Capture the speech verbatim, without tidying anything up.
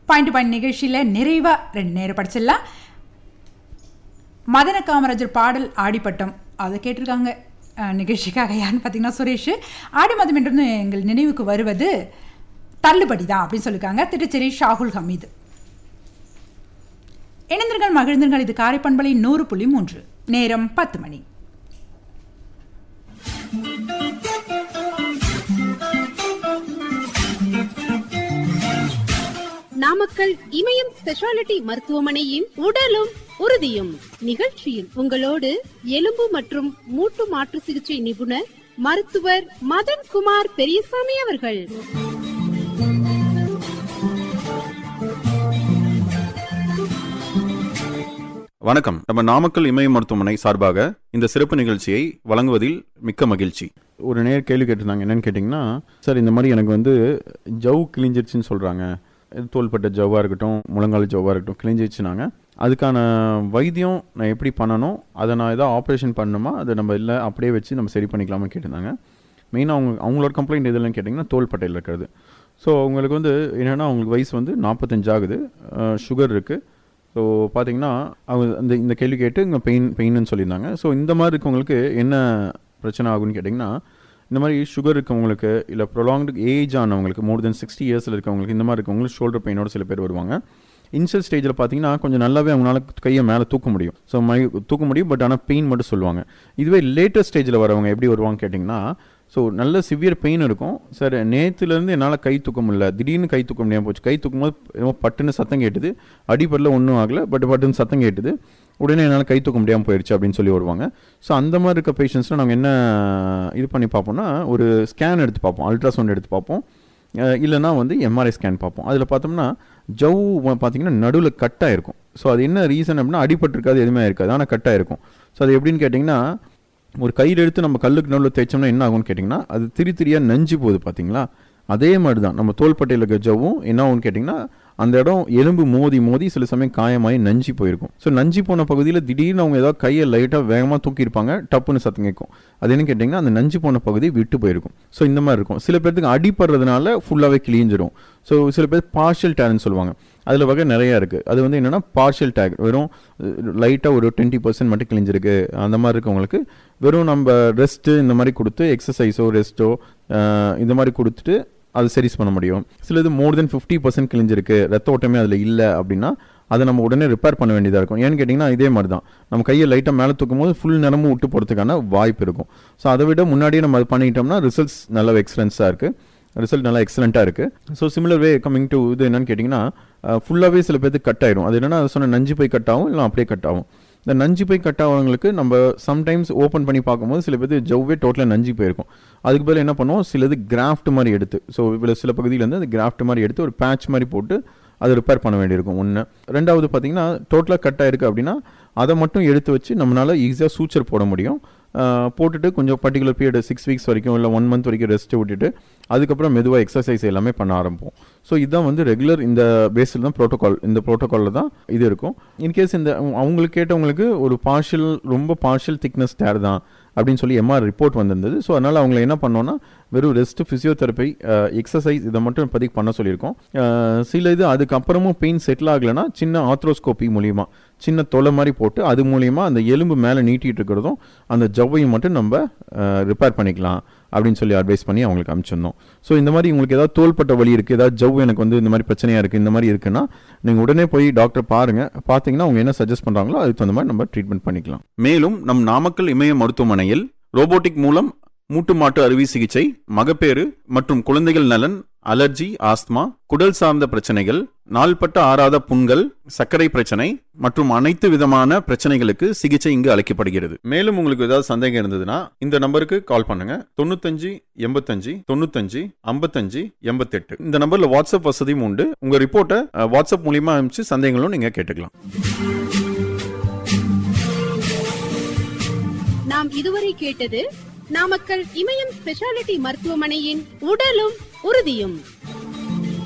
Point point நிகழ்ச்சியில் நிறைவாக ரெண்டு நேரம் படிச்சிடலாம். மதன காமராஜர் பாடல் ஆடிப்பட்டம் அதை கேட்டிருக்காங்க நிகழ்ச்சிக்காக. யாருன்னு பார்த்தீங்கன்னா சுரேஷ். ஆடி மதம் என்று எங்கள் நினைவுக்கு வருவது தள்ளுபடி தான் அப்படின்னு சொல்லியிருக்காங்க. திருச்சேரி ஷாகுல் ஹமீது. இணைந்திருங்கள், மகிழ்ந்திருங்கள். இது காரைப்பண்பலை நூறு புள்ளி மூன்று. நேரம் பத்து மணி. நாமக்கல் இமயம் ஸ்பெஷாலிட்டி மருத்துவமனையின் உடலும் உறுதியும் நிகழ்ச்சியில் உங்களோடு எலும்பு மற்றும் மூட்டு மாற்று சிகிச்சை நிபுணர் மருத்துவர் மதன்குமார் பெரியசாமி அவர்கள். வணக்கம். நம்ம நாமக்கல் இமய மருத்துவமனை சார்பாக இந்த சிறப்பு நிகழ்ச்சியை வழங்குவதில் மிக்க மகிழ்ச்சி. ஒரு நேர் கேள்வி கேட்டிருந்தாங்க. என்னன்னு கேட்டிங்கன்னா, சார் இந்த மாதிரி எனக்கு வந்து ஜவ் கிழிஞ்சிருச்சுன்னு சொல்கிறாங்க. தோள்பட்ட ஜவ்வாக இருக்கட்டும், முழங்கால் ஜவ்வாக இருக்கட்டும் கிழிஞ்சிருச்சுனாங்க. அதுக்கான வைத்தியம் நான் எப்படி பண்ணணும், அதை நான் எதாவது ஆப்ரேஷன் பண்ணணுமா, அதை நம்ம இல்லை அப்படியே வச்சு நம்ம சரி பண்ணிக்கலாமா கேட்டிருந்தாங்க. மெயினாக அவங்க அவங்களோட கம்ப்ளைண்ட் எதுலன்னு கேட்டிங்கன்னா தோள்பட்டையில் இருக்கிறது. ஸோ அவங்களுக்கு வந்து என்னென்னா, அவங்களுக்கு வயசு வந்து நாற்பத்தஞ்சு ஆகுது, சுகர் இருக்குது. ஸோ பார்த்திங்கன்னா அவங்க அந்த இந்த கேள்வி கேட்டு இங்கே பெயின் பெயின்னு சொல்லியிருந்தாங்க. ஸோ இந்த மாதிரி இருக்கவங்களுக்கு என்ன பிரச்சனை ஆகுன்னு கேட்டிங்கன்னா, இந்த மாதிரி சுகர் இருக்கவங்களுக்கு இல்லை ப்ரொலாங்டு ஏஜ் ஆனவங்களுக்கு, மோர் தென் சிக்ஸ்டி இயர்ஸில் இருக்கவங்களுக்கு, இந்த மாதிரி இருக்கவங்களுக்கு ஷோல்டர் பெயினோட சில பேர் வருவாங்க. இனிஷியல் ஸ்டேஜில் பார்த்தீங்கன்னா கொஞ்சம் நல்லாவே அவங்களால கையை மேலே தூக்க முடியும். ஸோ மை தூக்க முடியும், பட் ஆனால் பெயின் மட்டும் சொல்லுவாங்க. இதுவே லேட்டஸ்ட் ஸ்டேஜில் வரவங்க எப்படி வருவாங்க கேட்டிங்கன்னா, ஸோ நல்ல சிவியர் பெயின் இருக்கும். சார் நேற்றுலேருந்து என்னால் கை தூக்க முடியல, திடீர்னு கை தூக்க முடியாமல் போச்சு. கை தூக்கும் போது ஏதோ பட்டுன்னு சத்தம் கேட்டுது, அடிப்படல ஒன்றும் ஆகலை, பட் பட்டுன்னு சத்தம் கேட்டுது, உடனே என்னால் கை தூக்க முடியாமல் போயிடுச்சு அப்படின்னு சொல்லி வருவாங்க. ஸோ அந்த மாதிரி இருக்க பேஷண்ட்ஸில் நாங்கள் என்ன இது பண்ணி பார்ப்போம்னா, ஒரு ஸ்கேன் எடுத்து பார்ப்போம், அல்ட்ராசவுண்ட் எடுத்து பார்ப்போம், இல்லைனா வந்து எம்ஆர்ஐ ஸ்கேன் பார்ப்போம். அதில் பார்த்தோம்னா ஜவ் பார்த்திங்கன்னா நடுவில் கட்டாக இருக்கும். ஸோ அது என்ன ரீசன் அப்படின்னா, அடிபட்டிருக்காது, எதுவுமே இருக்காது, ஆனால் கட்டாக இருக்கும். ஸோ அது எப்படின்னு கேட்டிங்கன்னா, ஒரு கையில் எடுத்து நம்ம கல்லுக்கு நடுவில் தேய்ச்சோம்னா என்ன ஆகும்னு கேட்டிங்கன்னா, அது திரி திரியாக நஞ்சு போகுது பார்த்தீங்களா. அதே மாதிரி தான் நம்ம தோள்பட்டையில் இருக்க ஜவ்வும் என்ன ஆகும்னு கேட்டிங்கன்னா, அந்த இடம் எலும்பு மோதி மோதி சில சமயம் காயமாகி நஞ்சு போயிருக்கும். ஸோ நஞ்சு போன பகுதியில் திடீர்னு அவங்க ஏதாவது கையை லைட்டாக வேகமாக தூக்கியிருப்பாங்க, டப்புன்னு சத்தம் கேட்கும். அது என்ன கேட்டிங்கன்னா, அந்த நஞ்சு போன பகுதி விட்டு போயிருக்கும். ஸோ இந்த மாதிரி இருக்கும். சில பேருக்கு அடிப்படுறதுனால ஃபுல்லாகவே கிழிஞ்சிடும். ஸோ சில பேர் பார்ஷியல் டேர்ன்னு சொல்லுவாங்க. அதில் வகை நிறையா இருக்குது. அது வந்து என்னென்னா பார்ஷியல் டேக், வெறும் லைட்டாக ஒரு டுவெண்ட்டி பர்சன்ட் மட்டும் கிழிஞ்சிருக்கு. அந்த மாதிரி இருக்கவங்களுக்கு வெறும் நம்ம ரெஸ்ட்டு இந்த மாதிரி கொடுத்து, எக்ஸசைஸோ ரெஸ்ட்டோ இந்த மாதிரி கொடுத்துட்டு அது சரி பண்ண முடியும். சில இது மோர் தென் ஃபிஃப்டி பர்சன்ட் கிழிஞ்சிருக்கு, ரத்த ஓட்டமே அதில் இல்லை அப்படின்னா அதை நம்ம உடனே ரிப்பேர் பண்ண வேண்டியதாக இருக்கும். ஏன்னு கேட்டிங்கன்னா, இதே மாதிரி தான் நம்ம கையை லைட்டாக மேலே தூக்கும் போது ஃபுல் நேரமும் விட்டு போகிறதுக்கான வாய்ப்பு இருக்கும். ஸோ அதை விட முன்னாடியே நம்ம அது பண்ணிட்டோம்னா ரிசல்ட்ஸ் நல்ல எக்ஸலன்ஸாக இருக்குது, ரிசல்ட் நல்லா எக்ஸலண்ட்டாக இருக்குது. So similar way coming to இது என்னன்னு கேட்டிங்கன்னா, ஃபுல்லாகவே சில பேருக்கு கட் ஆகிடும். அது என்னென்னா, அது சொன்ன நஞ்சு போய் கட் ஆகும், இல்லை அப்படியே கட் ஆகும். இந்த நஞ்சு போய் கட் ஆகிறவங்களுக்கு நம்ம சம்டைம்ஸ் ஓப்பன் பண்ணி பார்க்கும்போது சில பேர் ஜவ்வே டோட்டலாக நஞ்சு போயிருக்கும். அதுக்கு பதில் என்ன பண்ணுவோம், சிலது கிராஃப்ட் மாதிரி எடுத்து, ஸோ இவ்வளோ சில பகுதியிலேருந்து அந்த கிராஃப்ட் மாதிரி எடுத்து ஒரு பேட்ச் மாதிரி போட்டு அதை ரிப்பேர் பண்ண வேண்டியிருக்கும். ஒன்று. ரெண்டாவது பார்த்திங்கன்னா, டோட்டலாக கட் ஆகிருக்கு அப்படின்னா அதை மட்டும் எடுத்து வச்சு நம்மளால் ஈஸியாக சூச்சர் போட முடியும். போட்டுட்டு கொஞ்சம் பர்டிகுலர் பீரியட் சிக்ஸ் வீக்ஸ் வரைக்கும் இல்லை ஒன் மந்த் வரைக்கும் ரெஸ்ட்டு விட்டுட்டு அதுக்கப்புறம் மெதுவாக எக்ஸசைஸ் எல்லாமே பண்ண ஆரம்பிப்போம். ஸோ இதுதான் வந்து ரெகுலர் இந்த பேஸில் தான் ப்ரோட்டோகால், இந்த ப்ரோட்டோகாலில் தான் இது இருக்கும். இன்கேஸ் இந்த அவங்களுக்கு கேட்டவங்களுக்கு ஒரு பார்ஷியல், ரொம்ப பார்ஷியல் திக்னஸ் டேர் தான் அப்படின்னு சொல்லி எம்ஆர் ரிப்போர்ட் வந்திருந்தது. ஸோ அதனால் அவங்களை என்ன பண்ணோன்னா, வெறும் ரெஸ்ட், ஃபிசியோதெரப்பி, எக்ஸசைஸ் இதை மட்டும் இப்போதைக்கு பண்ண சொல்லியிருக்கோம். சில இது அதுக்கப்புறமும் பெயின் செட்டில் ஆகலைன்னா சின்ன ஆத்ரோஸ்கோப்பி மூலிமா சின்ன தொலை மாதிரி போட்டு அது மூலிமா அந்த எலும்பு மேலே நீட்டிகிட்டு இருக்கிறதும் அந்த ஜவ்வையும் மட்டும் நம்ம ரிப்பேர் பண்ணிக்கலாம் அப்படின்னு சொல்லி அட்வைஸ் பண்ணி அவங்களுக்கு அனுப்பிச்சிருந்தோம். ஸோ இந்த மாதிரி உங்களுக்கு ஏதாவது தோள்பட்ட வலி இருக்குது, ஏதாவது ஜவ் எனக்கு வந்து இந்த மாதிரி பிரச்சனையாக இருக்குது, இந்த மாதிரி இருக்குன்னா நீங்கள் உடனே போய் டாக்டர் பாருங்கள். பார்த்தீங்கன்னா அவங்க என்ன சஜஸ்ட் பண்ணுறாங்களோ அதுக்கு தகுந்த மாதிரி நம்ம ட்ரீட்மெண்ட் பண்ணிக்கலாம். மேலும் நம் நாமக்கல் இமய மருத்துவமனையில் ரோபோட்டிக் மூலம் மூட்டு மாட்டு அறுவை சிகிச்சை, மகப்பேறு மற்றும் குழந்தைகள் நலன், அலர்ஜி, ஆஸ்துமா, குடல் சார்ந்த பிரச்சனைகள், நாள்பட்ட ஆறாத புண்கள், சர்க்கரை பிரச்சனை மற்றும் அனைத்து விதமான பிரச்சனைகளுக்கு சிகிச்சை இங்கு அளிக்கப்படுகிறது. மேலும் உங்களுக்கு ஏதாவது சந்தேகம் இருந்ததுன்னா இந்த நம்பருக்கு கால் பண்ணுங்க. தொண்ணூத்தஞ்சு எண்பத்தஞ்சு தொண்ணூத்தஞ்சு ஐம்பத்தஞ்சு எண்பத்தெட்டு. இந்த நம்பர்ல வாட்ஸ்அப் வசதியும் உண்டு. உங்க ரிப்போர்ட்டை வாட்ஸ்அப் மூலியமா அனுப்பிச்சு சந்தேகங்களும் நீங்க கேட்டுக்கலாம். நாம் இதுவரை கேட்டது நாமக்கல் இமயம் ஸ்பெஷாலிட்டி மருத்துவமனையின் உடலும் உறுதியும்.